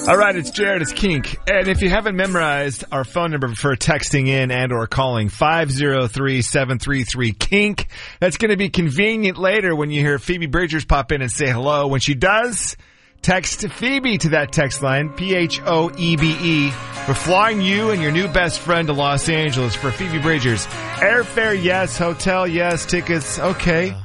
All right, it's Jared, it's Kink. And if you haven't memorized our phone number for texting in and or calling, 503-733-KINK. That's going to be convenient later when you hear Phoebe Bridgers pop in and say hello. When she does, text Phoebe to that text line, P-H-O-E-B-E. We're flying you and your new best friend to Los Angeles for Phoebe Bridgers. Airfare, yes. Hotel, yes. Tickets, okay.